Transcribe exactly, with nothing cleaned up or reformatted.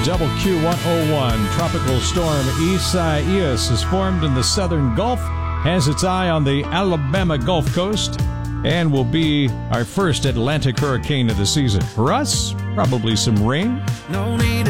W Q one oh one. Tropical storm Isaias has formed in the southern Gulf, has its eye on the Alabama Gulf Coast, and will be our first Atlantic hurricane of the season. For us, probably some rain. No need